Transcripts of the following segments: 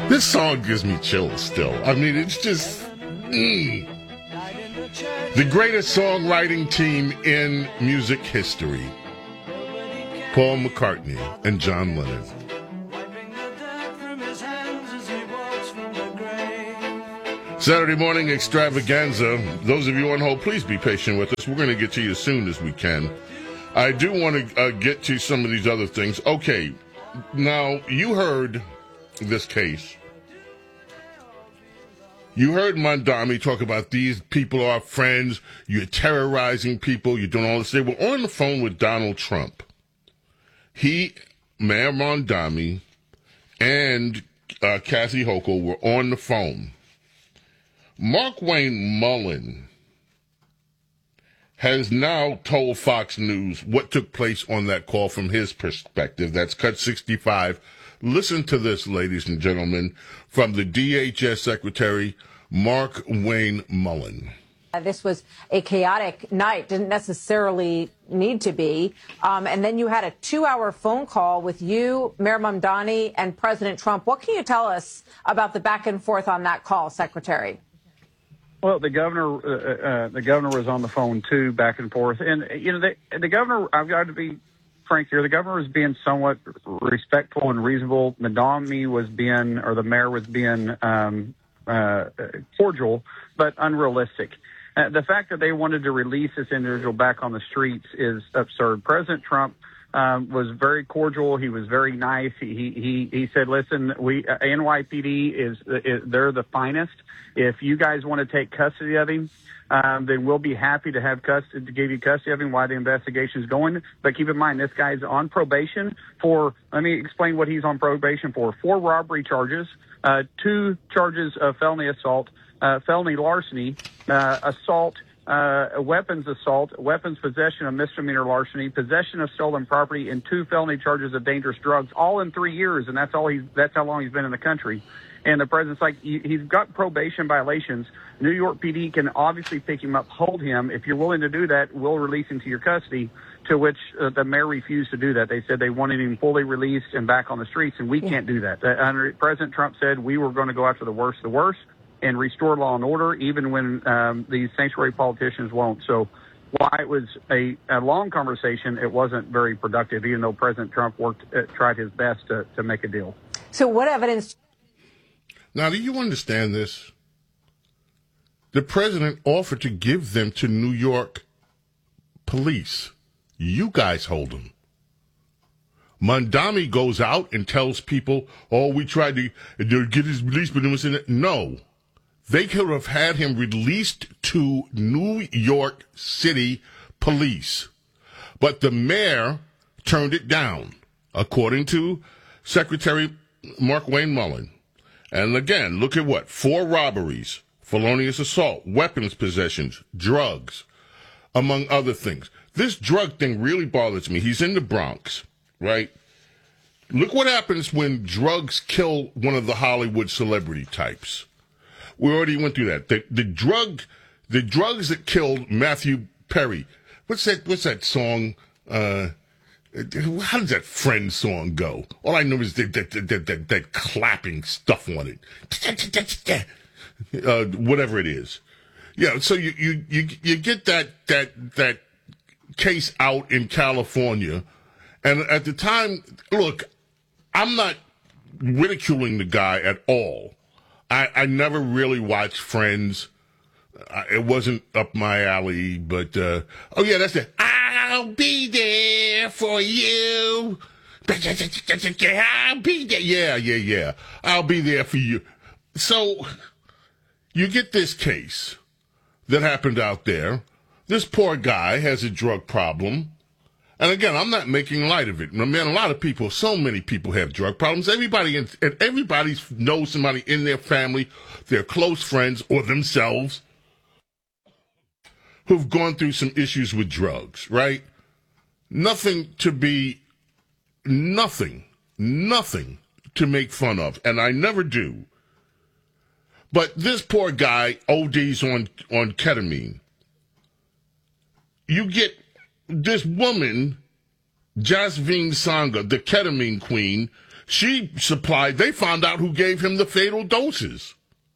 This song gives me chills still. I mean, it's just the greatest songwriting team in music history. Paul McCartney and John Lennon. Saturday morning extravaganza. Those of you on hold, please be patient with us. We're going to get to you as soon as we can. I do want to get to some of these other things. Okay, now you heard this case. You heard Mondami talk about these people are friends, you're terrorizing people, you're doing all this. They were on the phone with Donald Trump. Mayor Mondami, and Kathy Hochul were on the phone. Mark Wayne Mullen has now told Fox News what took place on that call from his perspective. That's Cut 65. Listen to this, ladies and gentlemen, from the DHS Secretary, Mark Wayne Mullen. This was a chaotic night, didn't necessarily need to be. And then you had a 2-hour phone call with you, Mayor Mamdani, and President Trump. What can you tell us about the back and forth on that call, Secretary? Well, the governor was on the phone, too, back and forth. And, you know, the governor, I've got to be frank here, the governor was being somewhat respectful and reasonable. The mayor was being cordial, but unrealistic. The fact that they wanted to release this individual back on the streets is absurd. President Trump was very cordial. He was very nice. He said, listen, NYPD they're the finest. If you guys want to take custody of him, then we'll be happy to give you custody of him while the investigation is going. But keep in mind, this guy's on probation let me explain what he's on probation for. 4 robbery charges, 2 charges of felony assault, felony larceny, assault, weapons assault, weapons possession of misdemeanor larceny, possession of stolen property, and 2 felony charges of dangerous drugs, all in 3 years, and that's how long he's been in the country. And the president's like, he's got probation violations. New York PD can obviously pick him up, hold him. If you're willing to do that, we'll release him to your custody, to which the mayor refused to do that. They said they wanted him fully released and back on the streets, and we can't do that. President Trump said we were going to go after the worst of the worst and restore law and order, even when these sanctuary politicians won't. So while it was a long conversation, it wasn't very productive, even though President Trump tried his best to make a deal. So what evidence... Now, do you understand this? The president offered to give them to New York police. You guys hold them. Mondami goes out and tells people, we tried to get his release, but it was in it. No. They could have had him released to New York City police. But the mayor turned it down, according to Secretary Mark Wayne Mullen. And again, look at 4 robberies, felonious assault, weapons possessions, drugs, among other things. This drug thing really bothers me. He's in the Bronx, right? Look what happens when drugs kill one of the Hollywood celebrity types. We already went through that. The drugs that killed Matthew Perry. What's that song? How does that Friends song go? All I know is that clapping stuff on it. Whatever it is. Yeah, so you get that case out in California, and at the time, look, I'm not ridiculing the guy at all. I never really watched Friends. It wasn't up my alley, but that's it. I'll be there for you. I'll be there. Yeah. I'll be there for you. So you get this case that happened out there. This poor guy has a drug problem. And again, I'm not making light of it. Man, a lot of people, so many people have drug problems. Everybody knows somebody in their family, their close friends, or themselves who've gone through some issues with drugs, right? Nothing to make fun of, and I never do. But this poor guy ODs on ketamine. You get this woman, Jasmine Sanga, the ketamine queen. She supplied, they found out who gave him the fatal doses.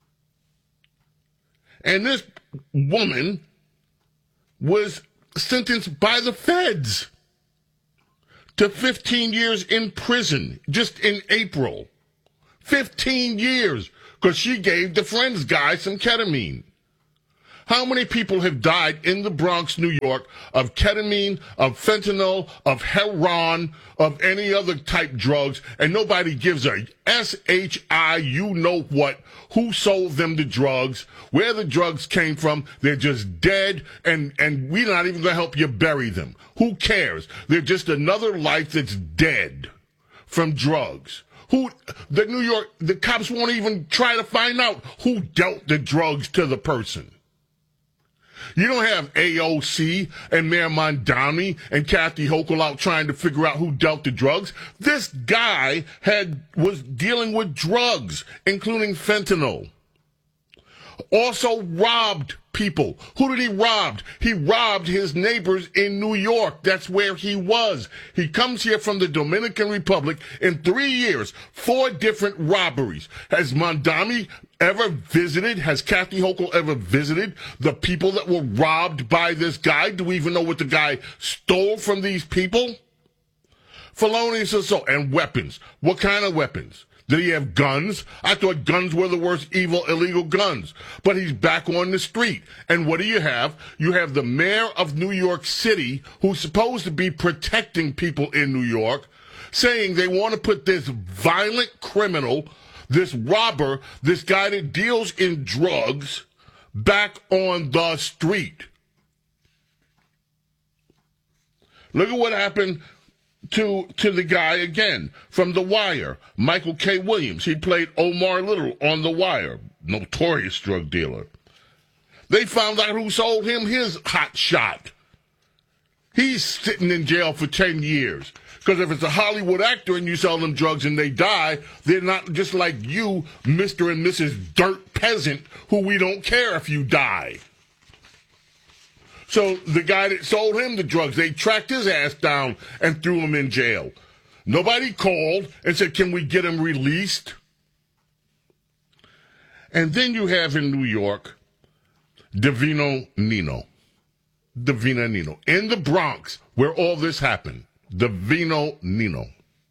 And this woman was sentenced by the feds to 15 years in prison just in April. 15 years because she gave the Friends guy some ketamine. How many people have died in the Bronx, New York, of ketamine, of fentanyl, of heroin, of any other type drugs, and nobody gives a SHI, you know what, who sold them the drugs, where the drugs came from. They're just dead, and we're not even going to help you bury them. Who cares? They're just another life that's dead from drugs. The cops won't even try to find out who dealt the drugs to the person. You don't have AOC and Mayor Mamdani and Kathy Hochul out trying to figure out who dealt the drugs. This guy was dealing with drugs, including fentanyl. Also robbed people. Who did he rob? He robbed his neighbors in New York. That's where he was. He comes here from the Dominican Republic in 3 years, 4 different robberies. Has Mamdani ever visited? Has Kathy Hochul ever visited the people that were robbed by this guy? Do we even know what the guy stole from these people? Felonious assault and weapons. What kind of weapons? Did he have guns? I thought guns were the worst evil illegal guns. But he's back on the street. And what do you have? You have the mayor of New York City, who's supposed to be protecting people in New York, saying they want to put this violent criminal, this robber, this guy that deals in drugs, back on the street. Look at what happened to the guy again from The Wire, Michael K. Williams. He played Omar Little on The Wire, notorious drug dealer. They found out who sold him his hot shot. He's sitting in jail for 10 years. Because if it's a Hollywood actor and you sell them drugs and they die, they're not just like you, Mr. and Mrs. Dirt Peasant, who we don't care if you die. So the guy that sold him the drugs, they tracked his ass down and threw him in jail. Nobody called and said, can we get him released? And then you have in New York, Davina Nino. In the Bronx, where all this happened. Davina Nino.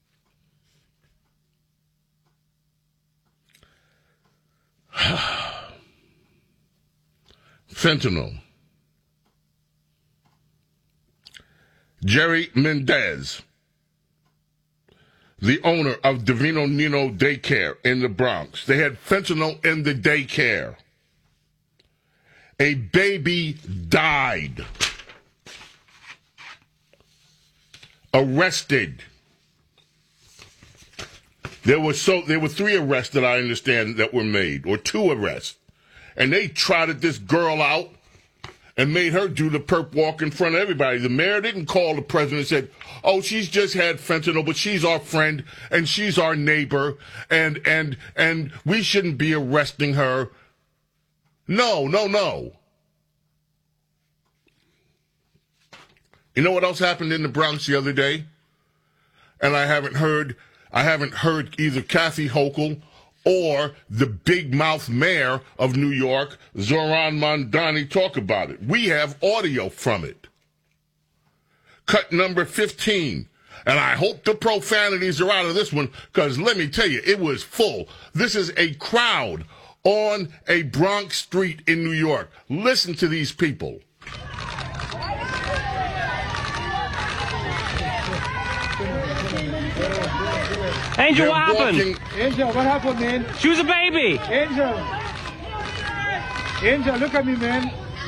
Fentanyl. Jerry Mendez, the owner of Davina Nino Daycare in the Bronx. They had fentanyl in the daycare. A baby died. Arrested. There were 3 arrests that I understand that were made, or 2 arrests. And they trotted this girl out and made her do the perp walk in front of everybody. The mayor didn't call the president and said, oh, she's just had fentanyl, but she's our friend, and she's our neighbor, and we shouldn't be arresting her. No. You know what else happened in the Bronx the other day? And I haven't heard either Kathy Hochul or the big mouth mayor of New York, Zohran Mamdani, talk about it. We have audio from it. Cut number 15. And I hope the profanities are out of this one, because let me tell you, it was full. This is a crowd on a Bronx street in New York. Listen to these people. Angel, what happened? Angel, what happened, man? She was a baby. Angel, look at me, man.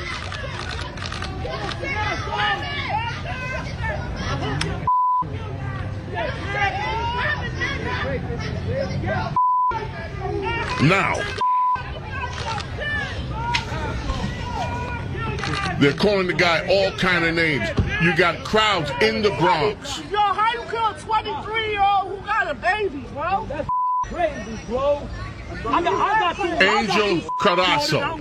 Now, they're calling the guy all kind of names. You got crowds in the Bronx. Yo, how you kill a 23-year-old who got a baby, bro? That's crazy, bro. Angel Carasso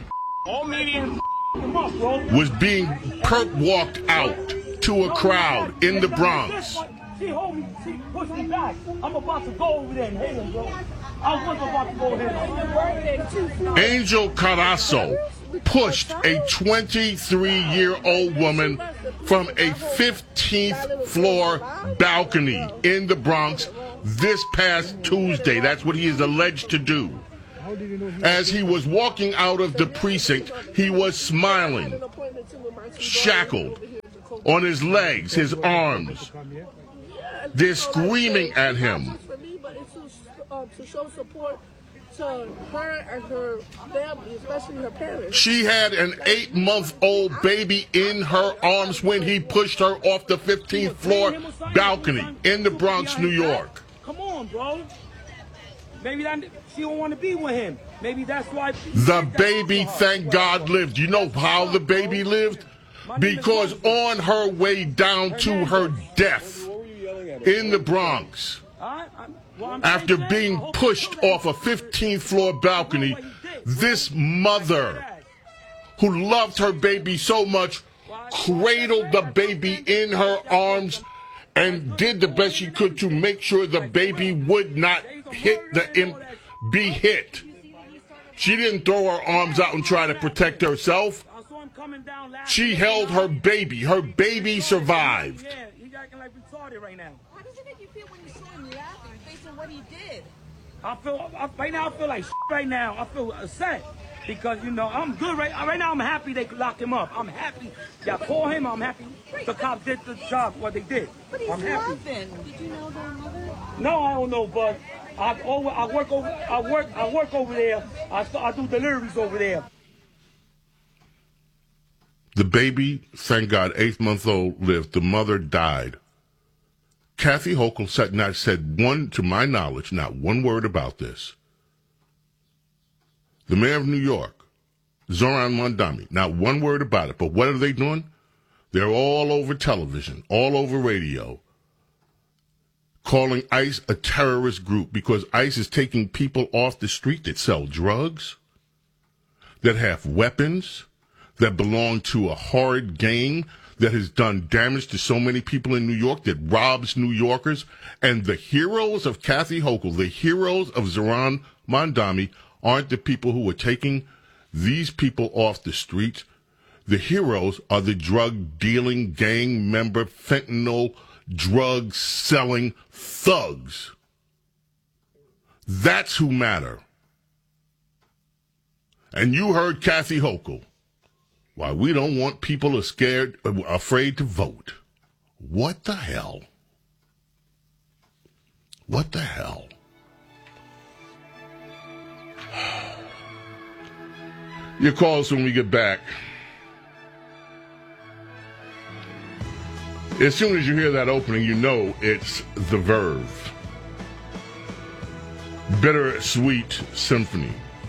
was being perp walked out to a crowd in the Bronx. push me back. I'm about to go over there and hit him, bro. I was about to go hit him. Angel Carazo pushed a 23-year-old woman from a 15th floor balcony in the Bronx this past Tuesday. That's what he is alleged to do. As he was walking out of the precinct, he was smiling, shackled on his legs, his arms. They're screaming at him. To show support to her and her family, especially her parents. She had an 8-month-old baby in her arms when he pushed her off the 15th floor balcony in the Bronx, New York. Come on, bro. Maybe she don't want to be with him. Maybe that's why. The baby, thank God, lived. You know how the baby lived? Because on her way down to her death in the Bronx, after being pushed off a 15th floor balcony, this mother who loved her baby so much cradled the baby in her arms and did the best she could to make sure the baby would not be hit. She didn't throw her arms out and try to protect herself. She held her baby. Her baby survived. He's acting like retarded right now. How does it make you feel when you saw him laughing based on what he did? Right now I feel like right now. I feel upset because, you know, I'm good right now. I'm happy they locked him up. I'm happy. Y'all call him. I'm happy the cops did the job, what they did. But he's laughing. Did you know their mother? No, I don't know, but I work over there. I do deliveries over there. The baby, thank God, 8-month-old lived. The mother died. Kathy Hochul said to my knowledge, not one word about this. The mayor of New York, Zohran Mamdani, not one word about it. But what are they doing? They're all over television, all over radio, calling ICE a terrorist group because ICE is taking people off the street that sell drugs, that have weapons, that belong to a horrid gang that has done damage to so many people in New York, that robs New Yorkers. And the heroes of Kathy Hochul, the heroes of Zohran Mamdani, aren't the people who are taking these people off the streets. The heroes are the drug-dealing, gang member, fentanyl, drug-selling thugs. That's who matter. And you heard Kathy Hochul. Why, we don't want people afraid to vote. What the hell? What the hell? Your calls when we get back. As soon as you hear that opening, you know it's The Verve. Bittersweet Symphony.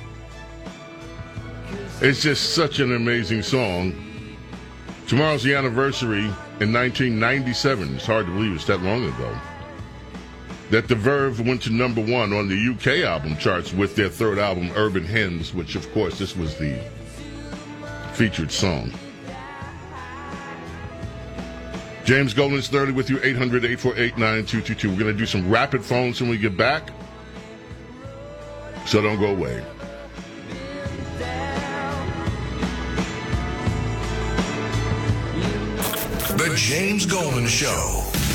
It's just such an amazing song. Tomorrow's the anniversary in 1997. It's hard to believe it's that long ago. That The Verve went to number 1 on the UK album charts with their third album, Urban Hymns, which, of course, this was the featured song. James Golden's 30 with you, 800-848-9222. We're going to do some rapid phones when we get back. So don't go away. The James Golden Show.